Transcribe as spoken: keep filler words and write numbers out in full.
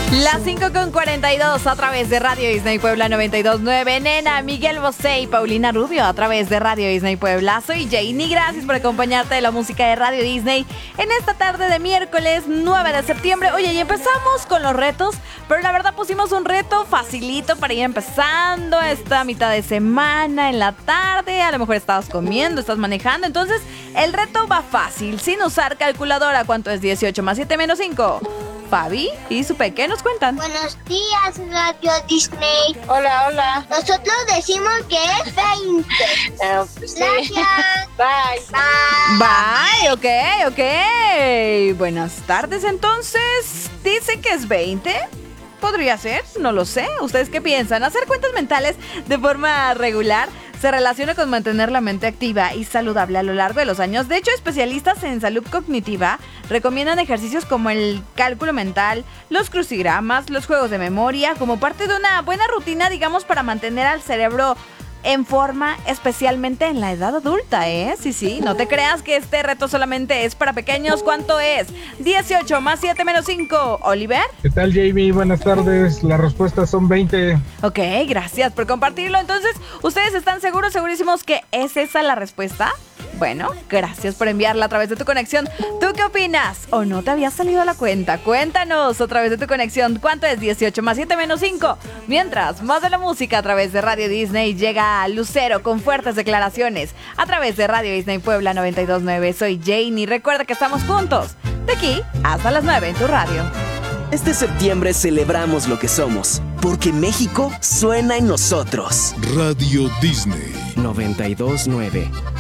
Las cinco con cuarenta y dos a través de Radio Disney Puebla noventa y dos punto nueve. Nena, Miguel Bosé y Paulina Rubio a través de Radio Disney Puebla. Soy Janie, gracias por acompañarte de la música de Radio Disney en esta tarde de miércoles nueve de septiembre. Oye, y empezamos con los retos, pero la verdad pusimos un reto facilito para ir empezando esta mitad de semana en la tarde. A lo mejor estabas comiendo, estás manejando, entonces el reto va fácil, sin usar calculadora. ¿Cuánto es dieciocho más siete menos cinco? Fabi y Supe, ¿qué nos cuentan? Buenos días, Radio Disney. Hola, hola. Nosotros decimos que es veinte. Uh, pues sí. Gracias. Bye. Bye. Bye, ok, ok. Buenas tardes, entonces. ¿Dice que es veinte? ¿Podría ser? No lo sé. ¿Ustedes qué piensan? ¿Hacer cuentas mentales de forma regular se relaciona con mantener la mente activa y saludable a lo largo de los años? De hecho, especialistas en salud cognitiva recomiendan ejercicios como el cálculo mental, los crucigramas, los juegos de memoria, como parte de una buena rutina, digamos, para mantener al cerebro en forma, especialmente en la edad adulta, ¿eh? Sí, sí, no te creas que este reto solamente es para pequeños. ¿Cuánto es? dieciocho más siete menos cinco. ¿Oliver? ¿Qué tal, Jamie? Buenas tardes. Las respuestas son veinte. Ok, gracias por compartirlo. Entonces, ¿ustedes están seguros, segurísimos que es esa la respuesta? Bueno, gracias por enviarla a través de tu conexión. ¿Tú qué opinas? ¿O no te había salido a la cuenta? Cuéntanos a través de tu conexión. ¿Cuánto es dieciocho más siete menos cinco? Mientras, más de la música a través de Radio Disney. Llega a Lucero con fuertes declaraciones a través de Radio Disney Puebla noventa y dos punto nueve. Soy Janie. Recuerda que estamos juntos de aquí hasta las nueve en tu radio. Este septiembre celebramos lo que somos, porque México suena en nosotros. Radio Disney noventa y dos punto nueve.